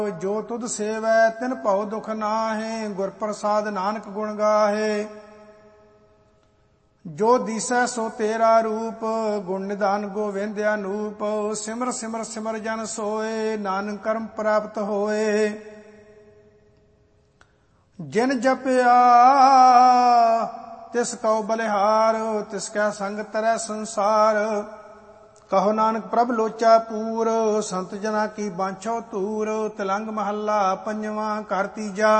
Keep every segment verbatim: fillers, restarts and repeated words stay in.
जो तुध सेवै तिन भव दुख नाहे, गुर प्रसाद नानक गुण गाहे। जो दिसै सो तेरा रूप, गुण निधान गोविंद अनूप। सिमर सिमर सिमर जन सोए, नानक कर्म प्राप्त होए। जिन जपया तिस कौ बलिहार, तिसकै संग तरੈ संसार। कहो नानक प्रभ लोचा पूर, संत जना की बांछो तूर। तिलंग महला पंजवा घर तीजा।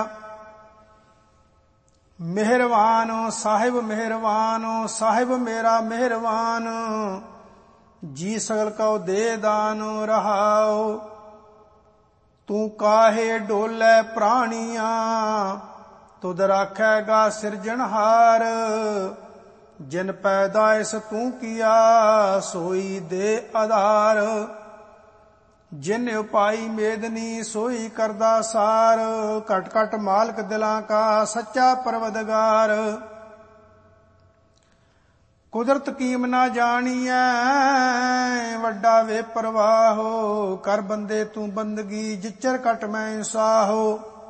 मेहरवान साहिब मेहरवान, साहिब मेरा मेहरवान। जी सगल कौ दे दान रहाओ। तू काहे डोले प्राणिया, तुद राखैगा सिरजनहार। जिन पैदाइश तू किया, सोई दे आधार। जिन उपाई मेदनी, सोई करदा सार। घट घट मालक दिलां का, सच्चा परवदगार। कुदरत कीम ना जानिए, वड्डा वे परवाहो। कर बंदे तू बंदगी, जिचर कट मैं साहो।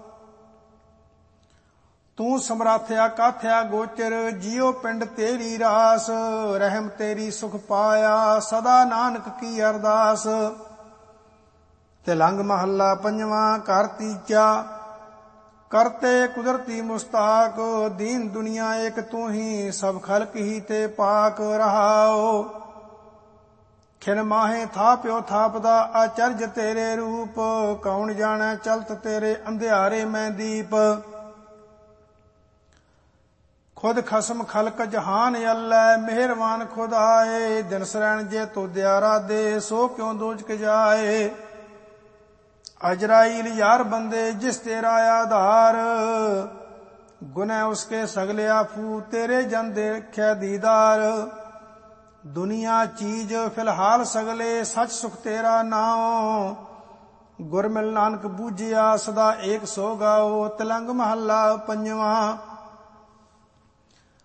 तू समराथया काथया गोचर, जियो पिंड तेरी रास। रहम तेरी सुख पाया, सदा नानक की अरदास। तिलंग महला पंजवा घर तीजा। करते कुदरती मुस्ताक, दीन दुनिया एक तू ही, सब खलक ही ते पाक रहाओ। खिन माहे थाप्यो थापदा, आचर्य तेरे रूप। कौन जाने चलत तेरे, अंधियारे में दीप। खुद खसम खलक जहान अल्लै, मेहरबान खुद आए। दिन सरैण जे तो दयारा दे, सो क्यों दोजक जाए। अजराइल यार बंदे जिस तेरा आधार, गुनह उसके सगले आफू, तेरे जन देखै दीदार। दुनिया चीज फिलहाल सगले, सच सुख तेरा नाम। गुर मिल नानक बूझिया, सदा एक सो गाओ। तिलंग महला पंजवा।